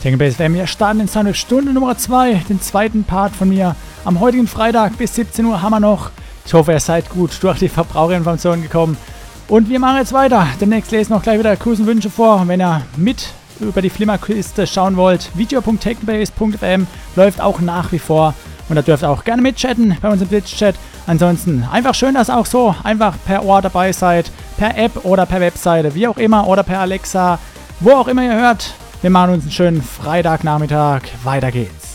Technobase FM, wir starten in seiner Stunde Nummer 2, den zweiten Part von mir. Am heutigen Freitag bis 17 Uhr haben wir noch. Ich hoffe, ihr seid gut durch die Verbraucherinformationen gekommen. Und wir machen jetzt weiter. Demnächst lesen wir noch gleich wieder Grüße und Wünsche vor. Wenn ihr mit über die Flimmerkiste schauen wollt, video.technobase.fm läuft auch nach wie vor. Und da dürft ihr auch gerne mitchatten bei uns im Twitch-Chat. Ansonsten einfach schön, dass ihr auch so einfach per Ohr dabei seid, per App oder per Webseite, wie auch immer, oder per Alexa, wo auch immer ihr hört. Wir machen uns einen schönen Freitagnachmittag. Weiter geht's.